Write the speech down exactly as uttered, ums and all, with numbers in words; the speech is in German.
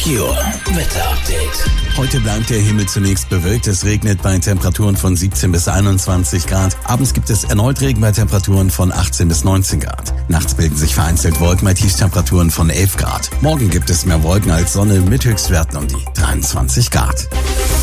Merkur Wetter Update. Heute bleibt der Himmel zunächst bewölkt. Es regnet bei Temperaturen von siebzehn bis einundzwanzig Grad. Abends gibt es erneut Regen bei Temperaturen von achtzehn bis neunzehn Grad. Nachts bilden sich vereinzelt Wolken bei Tiefstemperaturen von elf Grad. Morgen gibt es mehr Wolken als Sonne mit Höchstwerten um die dreiundzwanzig Grad.